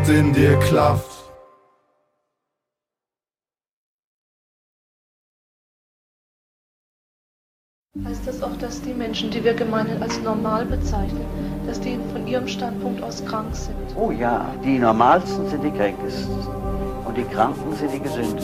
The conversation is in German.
in dir klafft. Heißt das auch, dass die Menschen, die wir gemeinhin als normal bezeichnen, dass die von ihrem Standpunkt aus krank sind? Oh ja, die Normalsten sind die Kränkesten und die Kranken sind die Gesündesten.